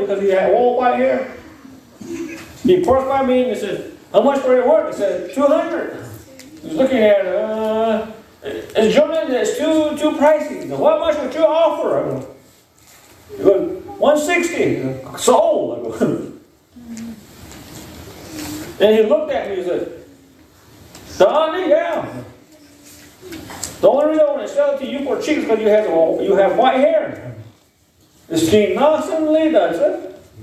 because he had all white hair. He approached by me and he said, how much for your work? I said, 200. He's looking at it. It's Jordan, it's too pricey. He said, what much would you offer? I go, he goes, 160. Sold. I go. And he looked at me and said, Donnie, yeah. The only reason I want to sell it to you for cheap is because you have white hair. It's nothing does it.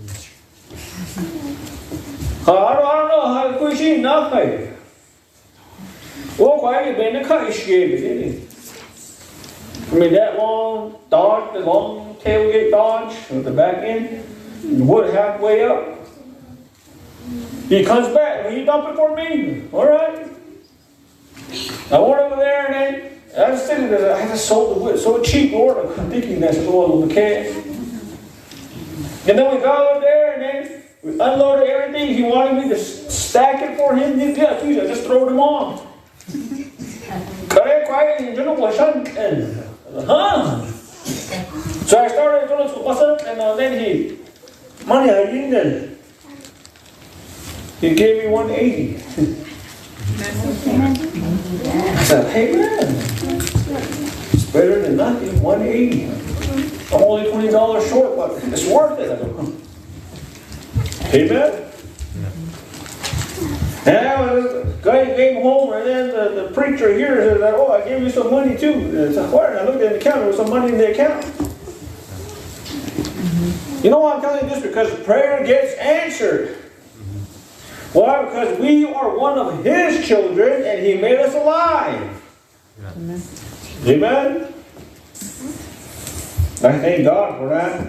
I don't know how to quit she nothing. Well, why you been the cut she gave me, didn't he? I mean, that long Dodge, the long tailgate Dodge with the back end, the wood halfway up. He comes back. Will you dump it for me? All right. I went over there and then I was sitting there. I just sold the wood so cheap, Lord. I'm thinking that's a little mechanic. And then we got over there and then we unloaded everything. He wanted me to stack it for him. Yeah, please, I just throw them on. Correct, quiet, and you know what? Huh? So I started doing what's up, and then money I didn't. He gave me 180. I said, hey man, it's better than nothing, 180. I'm only $20 short, but it's worth it. I go, amen? And I came home, and then the preacher here said, oh, I gave you some money too. And I said, what? And I looked at the account, there was some money in the account. You know why I'm telling you this? Because prayer gets answered. Why? Because we are one of His children, and He made us alive. Amen? Amen? I thank God for that.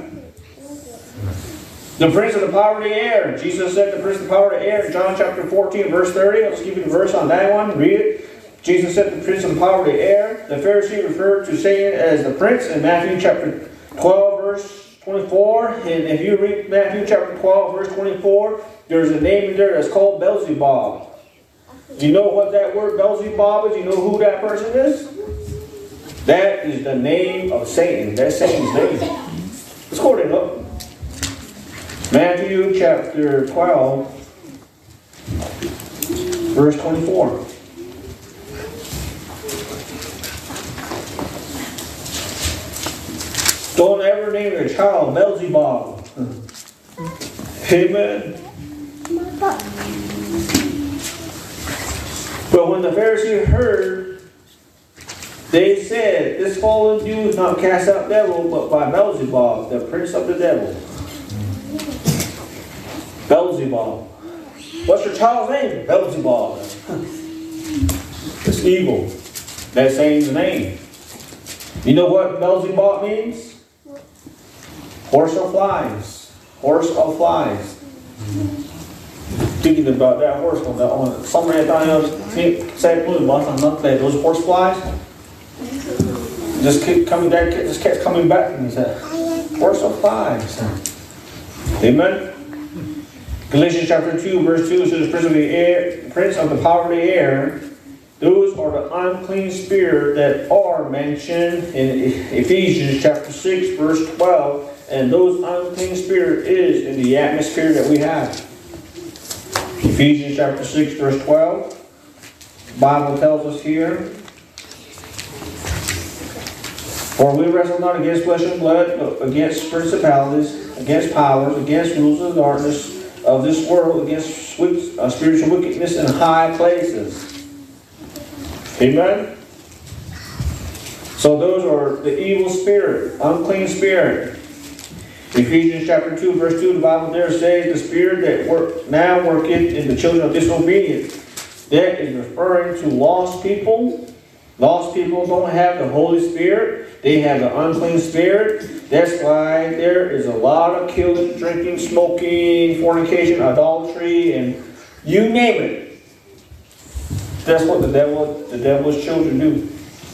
The prince of the power of the air. Jesus said the prince of the power of the air in John chapter 14, verse 30. I'll just give you the verse on that one. Read it. Jesus said the prince of the power of the air. The Pharisee referred to Satan as the prince in Matthew chapter 12, verse 24. And if you read Matthew chapter 12, verse 24, there's a name in there that's called Beelzebub. Do you know what that word Beelzebub is? Do you know who that person is? That is the name of Satan. That's Satan's name. Let's go there, look. Matthew chapter 12, verse 24. Don't ever name your child Beelzebub. Amen. But when the Pharisees heard, they said, this fallen Jew is not cast out devil, but by Beelzebub, the prince of the devil. Beelzebub. What's your child's name? Beelzebub. It's evil. That's Satan's name. You know what Beelzebub means? Horse of flies. Horse of flies. Thinking about that horse on somewhere down here, said those horse flies just keep coming back, just kept coming back to me. Said, horse of flies. Amen. Galatians chapter 2, verse 2 says, prince of the power of the air. Those are the unclean spirit that are mentioned in Ephesians chapter 6, verse 12. And those unclean spirit is in the atmosphere that we have. Ephesians chapter 6, verse 12. The Bible tells us here, for we wrestle not against flesh and blood, but against principalities, against powers, against rulers of darkness of this world, against spiritual wickedness in high places. Amen? So those are the evil spirit, unclean spirit. Ephesians chapter 2, verse 2, the Bible there says, the spirit that now worketh in the children of disobedience. That is referring to lost people. Lost people don't have the Holy Spirit. They have the unclean spirit. That's why there is a lot of killing, drinking, smoking, fornication, adultery, and you name it. That's what the devil's children do.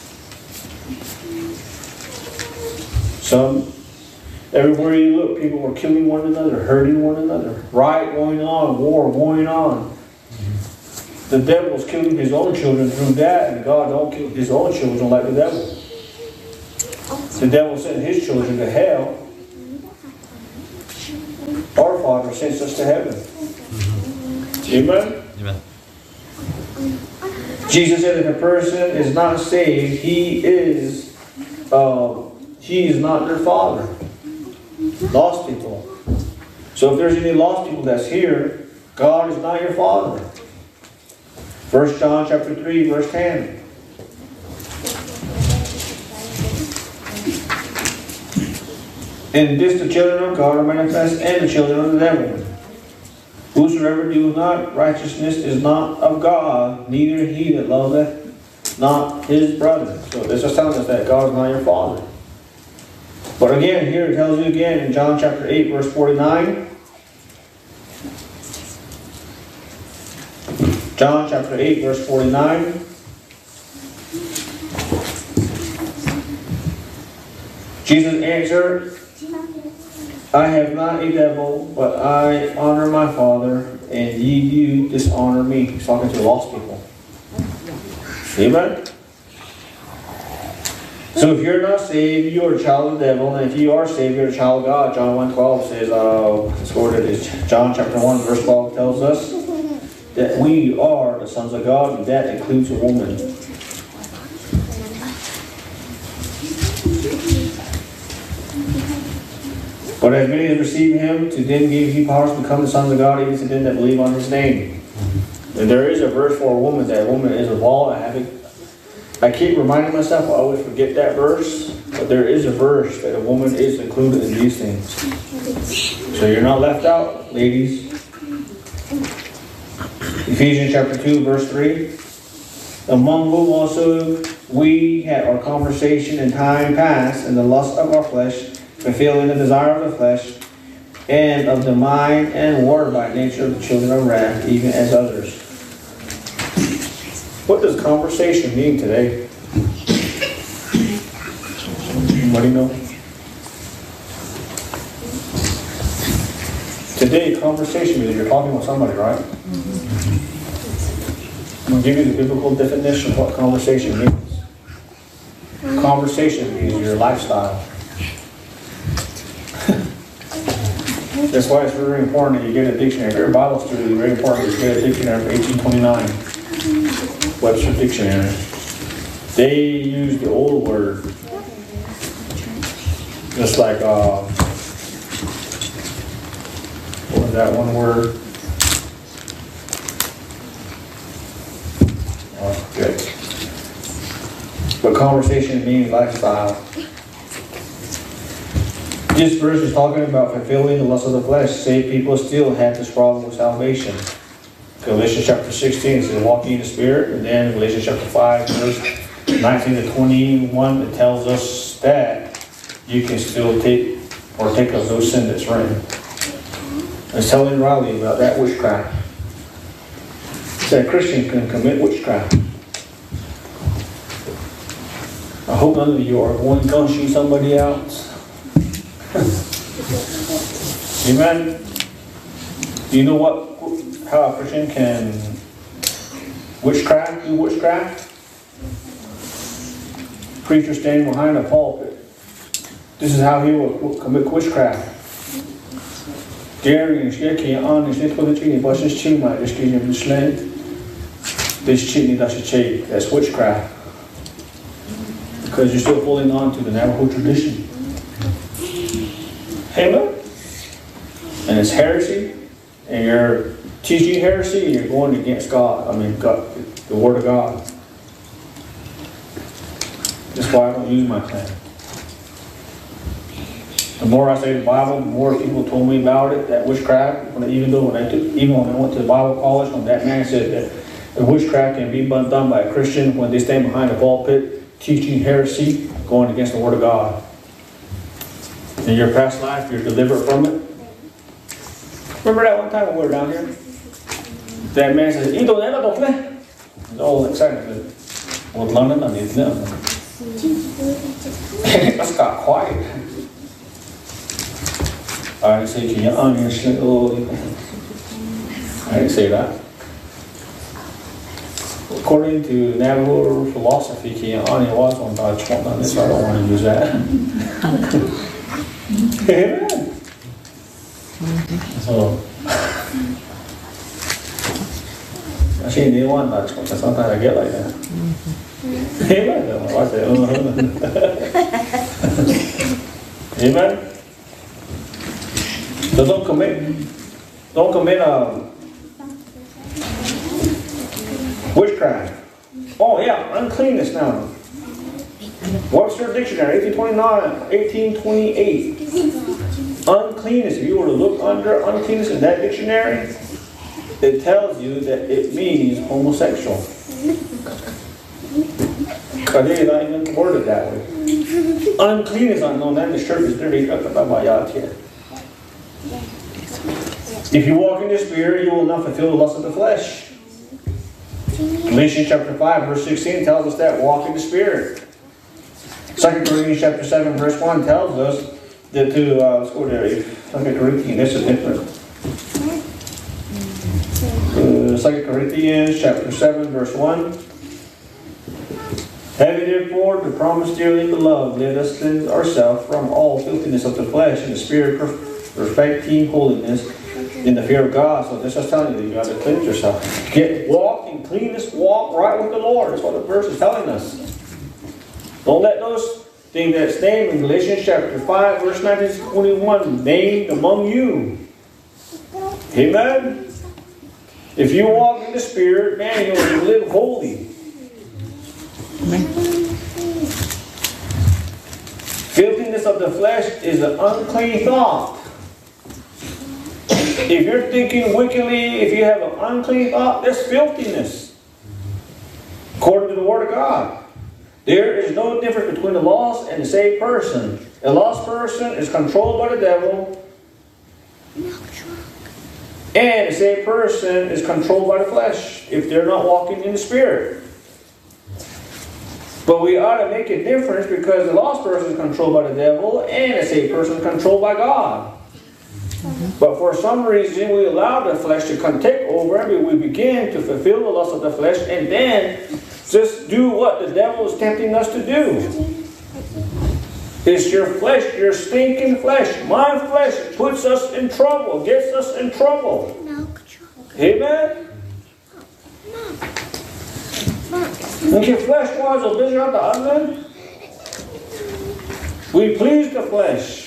Everywhere you look, people are killing one another, hurting one another. Riot going on, war going on. The devil's killing his own children through that, and God don't kill his own children like the devil. The devil sent his children to hell. Our Father sends us to heaven. Amen? Amen. Jesus said if a person is not saved, he is not their Father. Lost people. So if there's any lost people that's here, God is not your Father. 1 John chapter 3, verse 10. In this the children of God are manifest, and the children of the devil. Whosoever doeth not righteousness is not of God, neither he that loveth not his brother. So this is telling us that God is not your Father. But again, here it tells you again in John chapter 8, verse 49. John chapter 8, verse 49. Jesus answered, I have not a devil, but I honor my Father, and ye do dishonor me. He's talking to lost people. Amen? So if you're not saved, you are a child of the devil, and if you are saved, you're a child of God. John 1:12 says, let's go to this. John chapter 1, verse 12 tells us that we are the sons of God, and that includes a woman. But as many as receive him, to them gave he power to become the sons of God, even to them that believe on his name. And there is a verse for a woman, that woman is of all. I keep reminding myself, I always forget that verse, but there is a verse that a woman is included in these things. So you're not left out, ladies. Ephesians chapter 2, verse 3. Among whom also we had our conversation in time past, in the lust of our flesh, fulfilling the desire of the flesh, and of the mind, and were by nature of the children of wrath, even as others. What does conversation mean today? Anybody know? Today, conversation means you're talking with somebody, right? I'm going to give you the biblical definition of what conversation means. Conversation means your lifestyle. That's why it's very important that you get a dictionary. If you're a Bible student, it's very important that you get a dictionary for 1829. Webster Dictionary. They use the old word. Just like, what was that one word? Oh, good. But conversation means lifestyle. This verse is talking about fulfilling the lust of the flesh. Saved people still have this problem with salvation. Galatians chapter 16 says walking in the Spirit, and then Galatians chapter 5, verse 19 to 21, it tells us that you can still partake of those sins that's written. I was telling Riley about that witchcraft. He said a Christian can commit witchcraft. I hope none of you are going to go shoot somebody else. Amen. Do you know how a Christian can do witchcraft? Preacher standing behind a pulpit. This is how he will commit witchcraft. Gary and Sheki on is niet goed in was just chima just give him the slant. This chitney that's a cheat. That's witchcraft. Because you're still holding on to the Navajo tradition. Amen? And it's heresy, and you're teaching heresy, and you're going against God. God, the Word of God. That's why I don't use my pen. The more I say the Bible, the more people told me about it, that witchcraft. When I went to the Bible college, when that man said that the witchcraft can be done by a Christian when they stand behind a pulpit, teaching heresy, going against the Word of God. In your past life, you're delivered from it. Remember that one time when we were down here? That man says, "You don't ever talk." He's all excited. Well, London, I need them. Just got quiet. I didn't say, "Can you understand?" I didn't say that. According to Navajo philosophy, Kiani was on Dutch, so I don't want to use that. Amen. So I seen the one, but sometimes I get like that. Amen. I say, Amen. So don't commit witchcraft. Oh yeah, uncleanness now. Webster Dictionary, 1828. Uncleanness. If you were to look under uncleanness in that dictionary, it tells you that it means homosexual. But it is not even worded that way. Uncleanness unknown, then the church is dirty. If you walk in the Spirit, you will not fulfill the lust of the flesh. Galatians chapter 5, verse 16 tells us that walk in the Spirit. 2 Corinthians chapter 7, verse 1 tells us that to, let's go there, 2 Corinthians, this is different. 2 Corinthians chapter 7, verse 1. Having therefore the promise dearly beloved, let us cleanse ourselves from all filthiness of the flesh and the Spirit, perfecting holiness in the fear of God. So this is telling you got to cleanse yourself. Walk in cleanness, walk right with the Lord. That's what the verse is telling us. Don't let those things that's named in Galatians chapter 5, verse 19-21, named among you. Amen? If you walk in the Spirit, man, you'll live holy. Filthiness of the flesh is an unclean thought. If you're thinking wickedly, if you have an unclean thought, that's filthiness. According to the Word of God. There is no difference between a lost and a saved person. A lost person is controlled by the devil, and a saved person is controlled by the flesh if they're not walking in the Spirit. But we ought to make a difference because the lost person is controlled by the devil and a saved person is controlled by God. But for some reason we allow the flesh to take over and we begin to fulfill the lust of the flesh and then just do what the devil is tempting us to do. It's your flesh, your stinking flesh. My flesh puts us in trouble, gets us in trouble. Amen? And your flesh was a vision of the other. We please the flesh.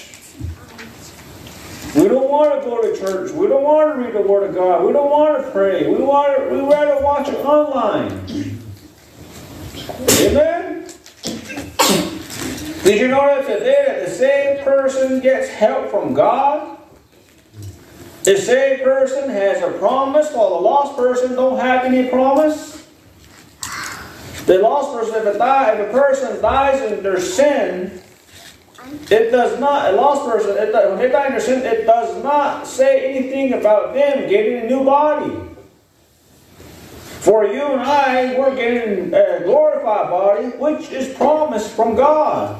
We don't want to go to church. We don't want to read the Word of God. We don't want to pray. We rather watch it online. Amen? Did you know that today that the saved person gets help from God? The saved person has a promise while the lost person don't have any promise. The lost person, if a person dies in their sin, it does not, a lost person, when they die in their sin, it does not say anything about them getting a new body. For you and I, we're getting a glorified body, which is promised from God.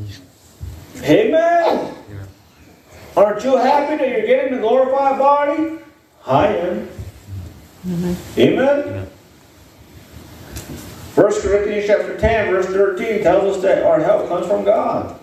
Amen? Aren't you happy that you're getting a glorified body? I am. Amen? 1 Corinthians chapter 10, verse 13 tells us that our help comes from God.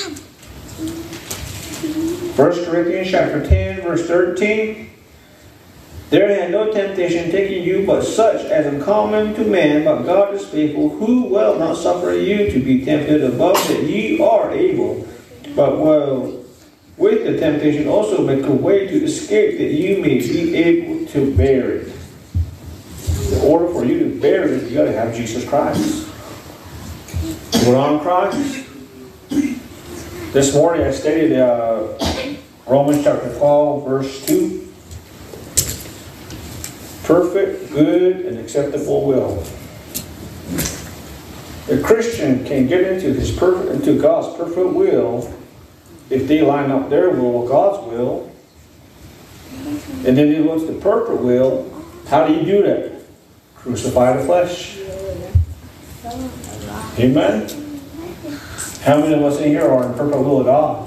1 Corinthians chapter 10, verse 13. There had no temptation taking you but such as is common to man, but God is faithful, who will not suffer you to be tempted above that ye are able, but will with the temptation also make a way to escape that you may be able to bear it. In order for you to bear it, you got to have Jesus Christ. Put on Christ. This morning I studied Romans chapter 12, verse 2. Perfect, good, and acceptable will. A Christian can get into God's perfect will if they line up their will with God's will. And then he wants the perfect will. How do you do that? Crucify the flesh. Amen? How many of us in here are in perfect will of God?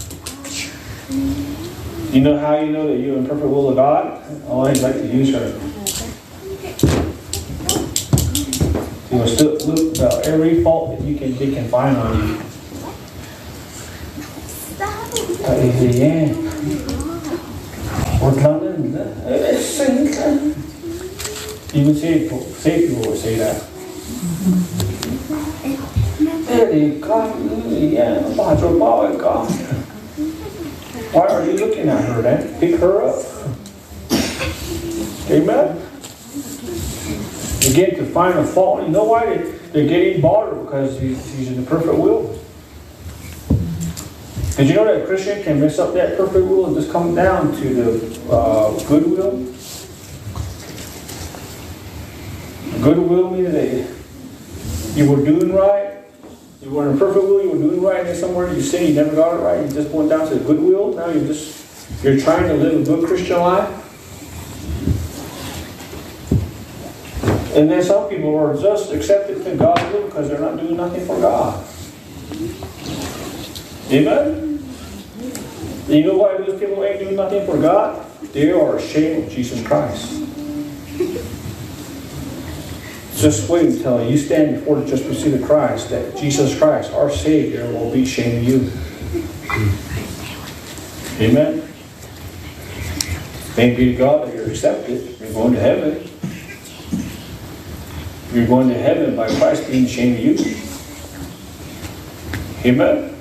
You know how you know that you're in perfect will of God? I always like to use her. You must look about every fault that they can find on you. Portland, even saved people would say that. Why are you looking at her then? Pick her up. Amen? You get to find a fault. You know why they're getting bothered? Because he's in the perfect will. Did you know that a Christian can mess up that perfect will and just come down to the good will? Good will means that you were doing right. You were in a perfect will, you were doing right, and then somewhere you sin, you never got it right, you just went down to the good will. Now you're trying to live a good Christian life. And then some people are just accepted to God's will because they're not doing nothing for God. Amen? You know why those people ain't doing nothing for God? They are ashamed of Jesus Christ. Just wait until you stand before the judgment seat of Christ, that Jesus Christ, our Savior, will be shaming you. Amen? Thank be to God that you're accepted. You're going to heaven. You're going to heaven by Christ being ashamed of you. Amen?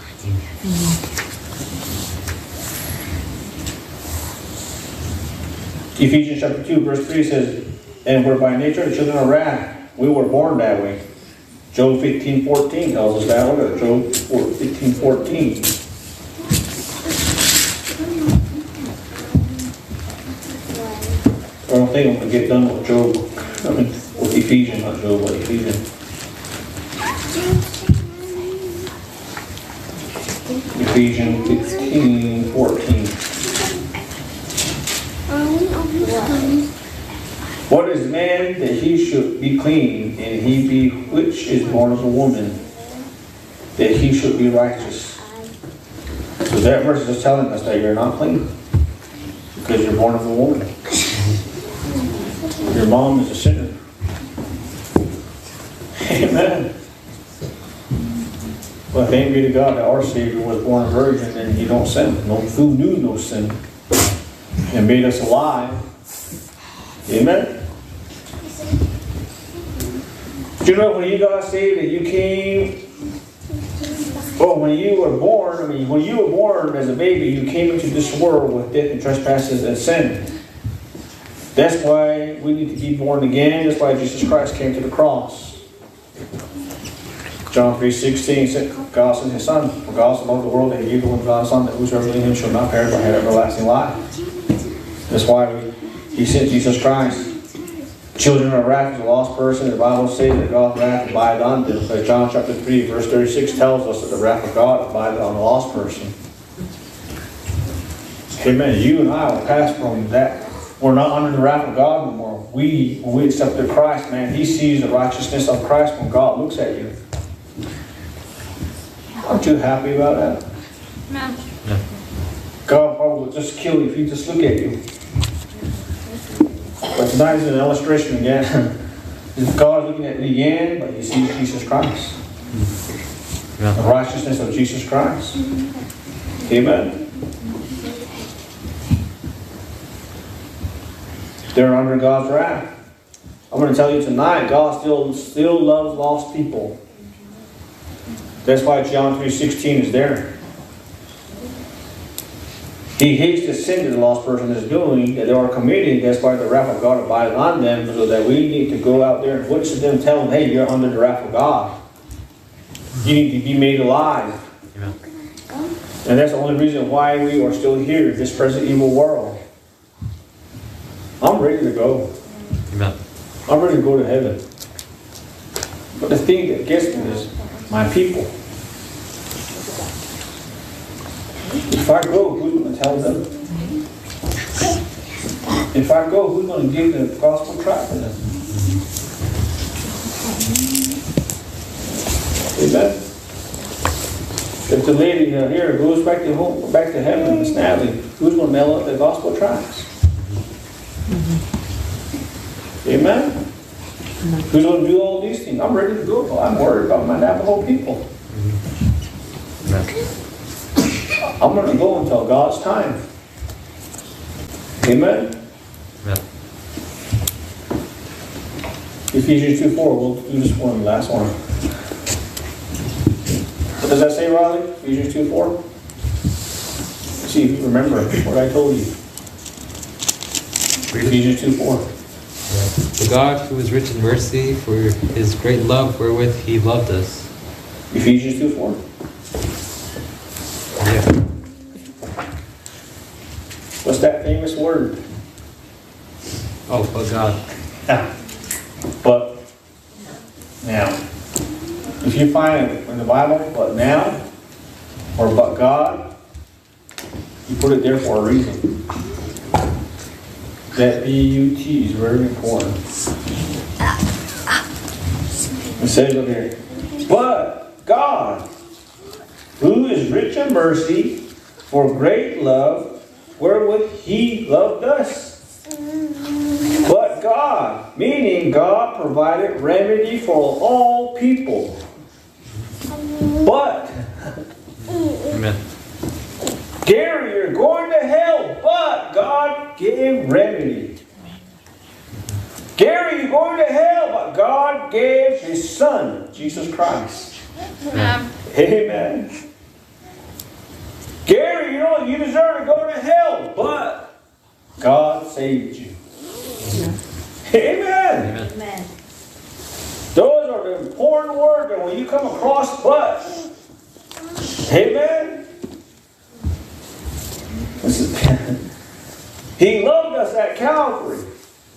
Ephesians chapter 2, verse 3 says, and we're by nature the children of wrath. We were born that way. Job 15:14 tells us that. Look at Job 15:14. I don't think I'm going to get done with Job. With Ephesians, not Job, but Ephesians. Ephesians 15:14. What is man that he should be clean, and he be which is born of a woman, that he should be righteous? So that verse is telling us that you're not clean because you're born of a woman. Your mom is a sinner. Amen. Well, thank be to God that our Savior was born a virgin and he don't sin. Who knew no sin and made us alive. Amen. Do you know when you got saved that you came? Well, when you were born, when you were born as a baby, you came into this world with death and trespasses and sin. That's why we need to be born again. That's why Jesus Christ came to the cross. John 3:16 said, God sent His Son. For God so loved the world that He gave the one begotten Son, that whosoever believes in Him shall not perish but have everlasting life. That's why He sent Jesus Christ. Children of wrath is a lost person. The Bible says that God's wrath abideth on them. Because John chapter 3 verse 36 tells us that the wrath of God abideth on a lost person. Amen. You and I will pass from that. We're not under the wrath of God anymore. When we accepted Christ, man, He sees the righteousness of Christ when God looks at you. Aren't you happy about that? No. God probably will just kill you if He just look at you. But tonight is an illustration again. God looking at me again, but He sees Jesus Christ. The righteousness of Jesus Christ. Amen. They're under God's wrath. I'm going to tell you tonight, God still loves lost people. That's why John 3:16 is there. He hates the sin that the lost person is doing, that they are committing. That's why the wrath of God abides on them, so that we need to go out there and witness to them, tell them, hey, you're under the wrath of God. You need to be made alive. Amen. And that's the only reason why we are still here in this present evil world. I'm ready to go. Amen. I'm ready to go to heaven. But the thing that gets me is my people. If I go, who's going to tell them? If I go, who's going to give the gospel tract to them? Amen. If the lady here goes back to home, back to heaven, Miss Natalie, who's going to mail out the gospel tracts? Amen. Who's going to do all these things? I'm ready to go. I'm worried about my Navajo people. I'm going to go until God's time. Amen? Amen. Ephesians 2:4. We'll do this one, last one. What does that say, Riley? Ephesians 2:4? See if you remember what I told you. Ephesians 2:4. To God, who is rich in mercy, for his great love wherewith he loved us. Ephesians 2:4. Yeah. What's that famous word? Oh, but God. But now. If you find it in the Bible, but now, or but God, you put it there for a reason. That B-U-T is very important. It says up here, but God, who is rich in mercy, for great love, wherewith he loved us. But God, meaning God provided remedy for all people. But, Amen. Gary, you're going to hell, but God gave remedy. Gary, you're going to hell, but God gave his Son, Jesus Christ. Amen. Amen. Gary, you know, you deserve to go to hell, but God saved you. Amen. Amen. Those are the important words that when you come across but. Amen. He loved us at Calvary.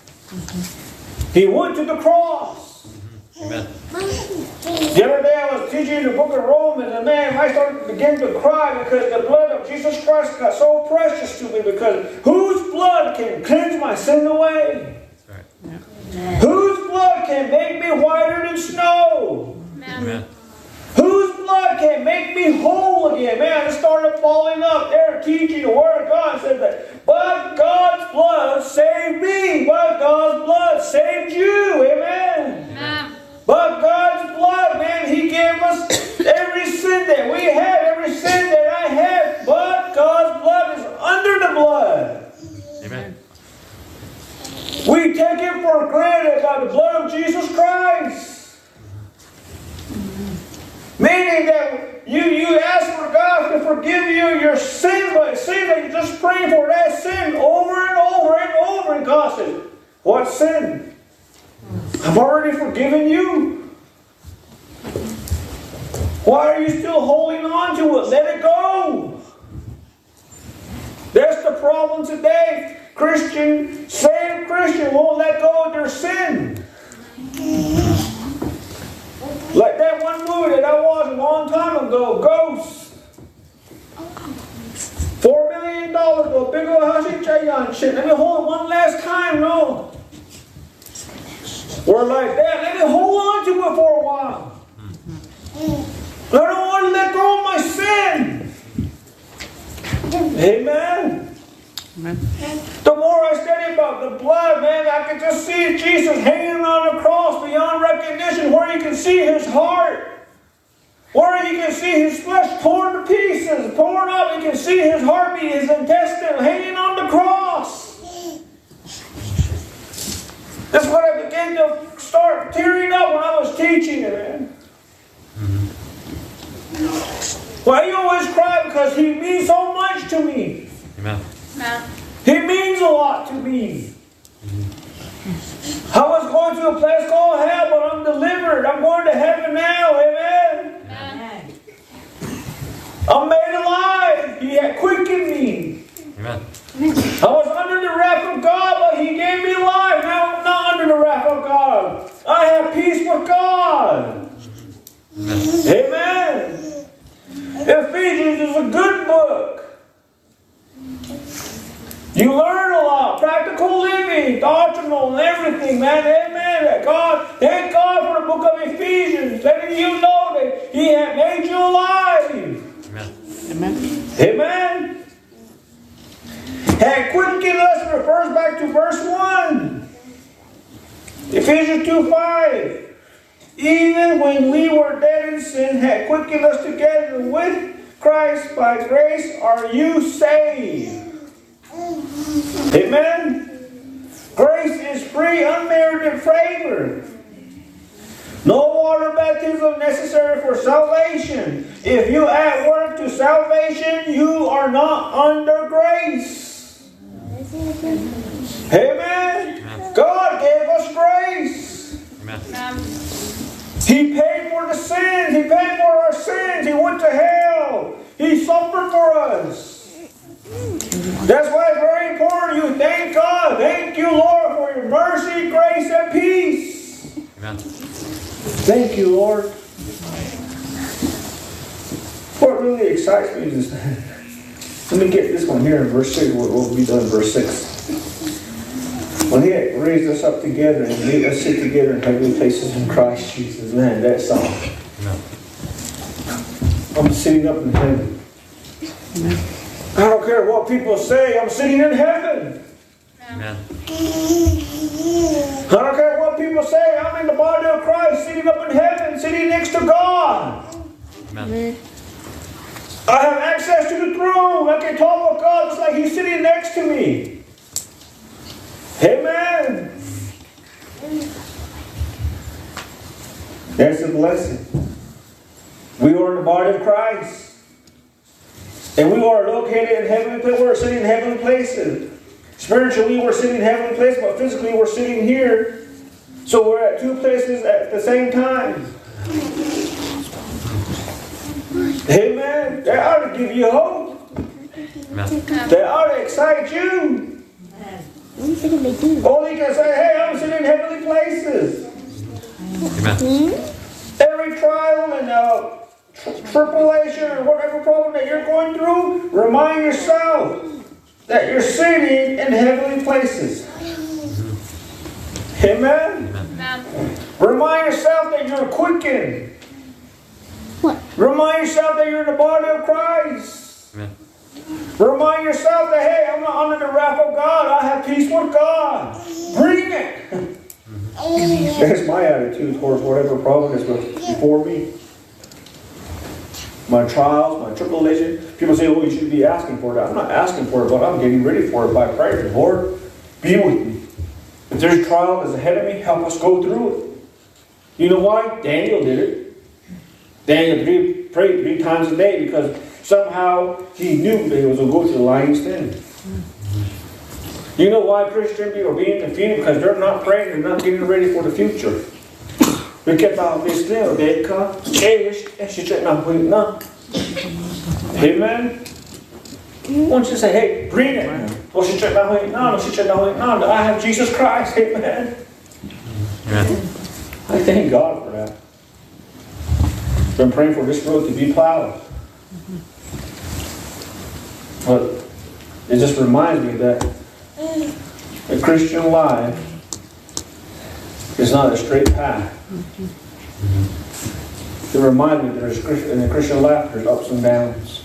He went to the cross. Amen. The other day I was teaching the book of Romans, and man, I started to begin to cry because the blood of Jesus Christ got so precious to me, because whose blood can cleanse my sin away? That's right. Amen. Whose blood can make me whiter than snow? Amen. Whose blood can make me whole again? Man, I just started falling up there teaching the Word of God. It says that, but God's blood saved me. But God's blood saved you. Amen. Amen. But God's blood, man, He gave us every sin that we have, every sin that I have. But God's blood is under the blood. Amen. We take it for granted by the blood of Jesus Christ. Meaning that you ask for God to forgive you your sin, but it seems that you just pray for that sin over and over and over. And God says, what sin? I've already forgiven you. Why are you still holding on to it? Let it go. That's the problem today. Saved Christian won't let go of their sin. Like that one movie that I watched a long time ago, Ghost. $4 million to a big old house in Cheyenne shit. Let me hold it one last time, no. We're like that. Let me hold on to it for a while. I don't want to let go of my sin. Amen. The more I study about the blood, man, I can just see Jesus hanging on the cross beyond recognition, where you can see his heart, where you can see his flesh torn to pieces, torn up. You can see his heartbeat, his intestine hanging on the cross. That's when I began to start tearing up when I was teaching it, man. Why you always cry? Because he means so much to me. Amen. He means a lot to me. I was going to a place called hell, but I'm delivered. I'm going to heaven now. Amen. Amen. I'm made alive. He had quickened me. Amen. I was under the wrath of God, but he gave me life. Now I'm not under the wrath of God. I have peace with God. Amen. Ephesians is a good book. You learn a lot. Practical living, doctrinal, and everything, man. Amen. Thank God for the book of Ephesians, letting you know that he had made you alive. Amen. Amen. Amen. Had quickened us refers back to verse 1. Ephesians 2:5. Even when we were dead in sin, had quickened us together with Christ. By grace are you saved. Amen? Grace is free, unmerited favor. No water baptism necessary for salvation. If you add work to salvation, you are not under grace. Amen? God gave us grace. Amen. He paid for the sins. He paid for our sins. He went to hell. He suffered for us. That's why it's very important you thank God. Thank you, Lord, for your mercy, grace, and peace. Amen. Thank you, Lord. What really excites me is let me get this one here in verse 6. We'll be done in verse 6. When He raised us up together and made us sit together in heavenly places in Christ Jesus. Man, that song. Amen. I'm sitting up in heaven. Amen. I don't care what people say. I'm sitting in heaven. Amen. I don't care what people say. I'm in the body of Christ, sitting up in heaven, sitting next to God. Amen. I have access to the throne. I can talk with God just like He's sitting next to me. Amen. That's a blessing. We are in the body of Christ. And we are located in heavenly places. We're sitting in heavenly places. Spiritually, we're sitting in heavenly places, but physically, we're sitting here. So we're at two places at the same time. Amen. That ought to give you hope. Amen. That ought to excite you. Only can say, hey, I'm sitting in heavenly places. Amen. Every trial and tribulation or whatever problem that you're going through, remind yourself that you're sitting in heavenly places. Amen? Amen. Remind yourself that you're quickened. What? Remind yourself that you're in the body of Christ. Amen. Remind yourself that, hey, I'm not under the wrath of God. I have peace with God. Bring it. That's my attitude towards whatever problem is before me. My trials, my tribulation. People say, oh, you should be asking for that. I'm not asking for it, but I'm getting ready for it by prayer. Lord, be with me. If there's a trial that's ahead of me, help us go through it. You know why? Daniel did it. Daniel prayed 3 times a day because somehow he knew that he was going to go to the lion's den. You know why Christians are being defeated? Because they're not praying, they're not getting ready for the future. Amen? Once you say, hey, bring it. I have Jesus Christ. Amen? Amen. I thank God for that. Been praying for this road to be plowed. But it just reminds me that the Christian life is not a straight path. It reminds me that in the Christian life there's ups and downs.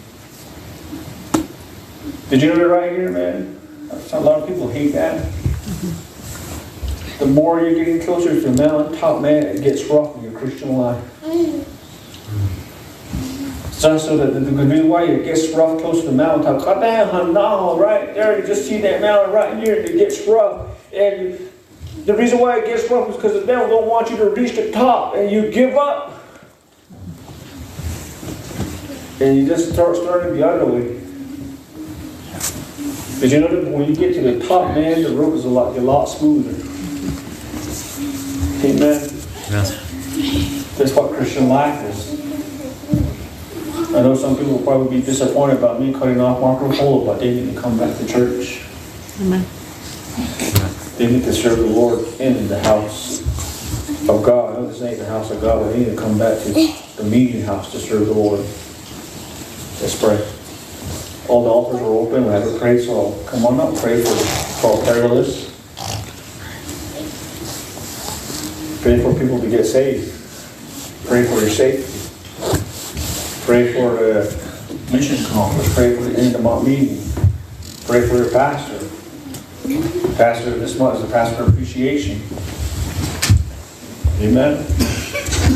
Did you know that right here, man? A lot of people hate that. The more you're getting closer to the mountaintop, man, it gets rough in your Christian life. So that the reason why it gets rough close to the mountaintop, right there, you just see that mountain right here, and it gets rough. And the reason why it gets rough is because the devil don't want you to reach the top, and you give up. And you just starting the other way. Did you know that when you get to the top, man, the road is a lot smoother. Amen. Yes. That's what Christian life is. I know some people will probably be disappointed about me cutting off Marco Polo, but they need to come back to church. Amen. They need to serve the Lord in the house of God. I know this ain't the house of God, but they need to come back to the meeting house to serve the Lord. Let's pray. All the altars are open. We haven't prayed, so come on up. Pray for our perilous. Pray for people to get saved. Pray for your safety. Pray for the mission conference. Pray for the end of the month meeting. Pray for your pastor. Pastor, this month is the pastor appreciation. Amen.